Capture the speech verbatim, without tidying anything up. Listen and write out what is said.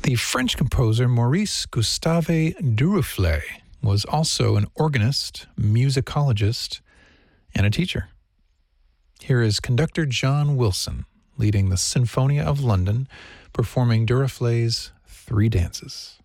The French composer Maurice Gustave Duruflé was also an organist, musicologist, and a teacher. Here is conductor John Wilson leading the Sinfonia of London, performing Duruflé's Three Dances.